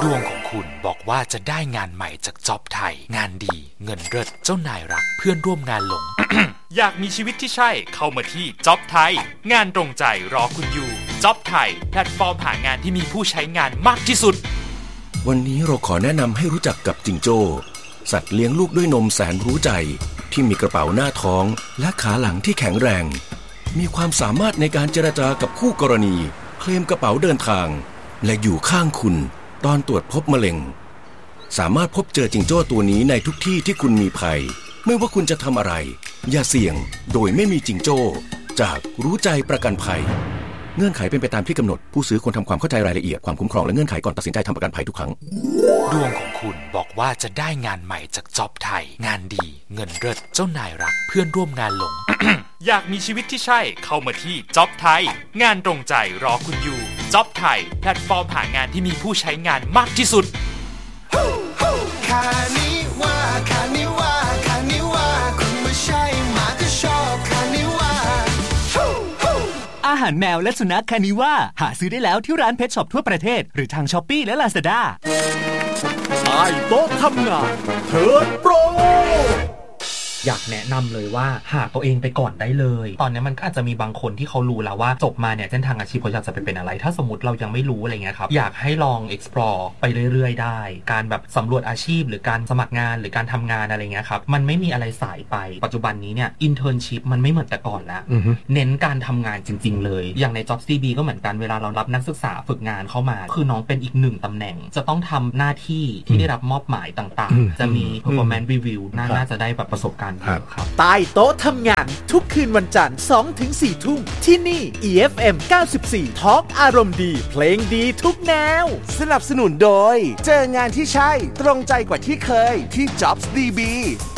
วงของคุณบอกว่าจะได้งานใหม่จากจ็อบไทยงานดีเงินเลิศเจ้านายรักเพื่อนร่วมงานหลง อยากมีชีวิตที่ใช่เข้ามาที่จ็อบไทยงานตรงใจรอคุณอยู่จ็อบไทยแพลตฟอร์มหางานที่มีผู้ใช้งานมากที่สุดวันนี้เราขอแนะนำให้รู้จักกับจิงโจ้สัตว์เลี้ยงลูกด้วยนมแสนรู้ใจที่มีกระเป๋าหน้าท้องและขาหลังที่แข็งแรงมีความสามารถในการเจรจากับคู่กรณีเคลมกระเป๋าเดินทางและอยู่ข้างคุณตอนตรวจพบมะเร็งสามารถพบเจอจิงโจ้ตัวนี้ในทุกที่ที่คุณมีภัยไม่ว่าคุณจะทำอะไรอย่าเสี่ยงโดยไม่มีจิงโจ้จากรู้ใจประกันภัยเงื่อนไขเป็นไปตามที่กำหนดผู้ซื้อควรทำความเข้าใจรายละเอียดความคุ้มครองและเงื่อนไขก่อนตัดสินใจทำประกันภัยทุกครั้งดวงของคุณบอกว่าจะได้งานใหม่จากจ็อบไทยงานดีเงินเลิศเจ้านายรักเพื่อนร่วมงานหลง อยากมีชีวิตที่ใช่เข้ามาที่จ็อบไทยงานตรงใจรอคุณอยู่จ็อบไทยแพลตฟอร์มหางานที่มีผู้ใช้งานมากที่สุดคานิว่าคานิว่าคานิว่าคุณไม่ใช่หมาก็ชอบคานิว่าอาหารแมวและสุนัขคานิว่าหาซื้อได้แล้วที่ร้านเพชช็อปทั่วประเทศหรือทาง Shopee และ Lazada ใต้โต๊ะทำงานเทิร์นโปรอยากแนะนำเลยว่าหาตัวเองไปก่อนได้เลยตอนนี้มันก็อาจจะมีบางคนที่เขารู้แล้วว่าจบมาเนี่ยเส้นทางอาชีพเขาอยากจะเป็นอะไรถ้าสมมติเรายังไม่รู้อะไรเงี้ยครับอยากให้ลอง explore ไปเรื่อยๆได้การแบบสำรวจอาชีพหรือการสมัครงานหรือการทำงานอะไรเงี้ยครับมันไม่มีอะไรสายไปปัจจุบันนี้เนี่ย internship มันไม่เหมือนแต่ก่อนแล้วเน้นการทำงานจริงๆเลยอย่างใน JobsDB ก็เหมือนกันเวลาเรารับนักศึกษาฝึกงานเข้ามาคือน้องเป็นอีกหนึ่งตำแหน่งจะต้องทำหน้าที่ที่ได้รับมอบหมายต่างๆจะมี performance review น่าจะได้แบบประสบการณ์ครับใต้โต๊ะทำงานทุกคืนวันจันทร์ 2-4 ทุ่มที่นี่ EFM 94 Talk อารมณ์ดีเพลงดีทุกแนวสนับสนุนโดยเจองานที่ใช่ตรงใจกว่าที่เคยที่ JobsDB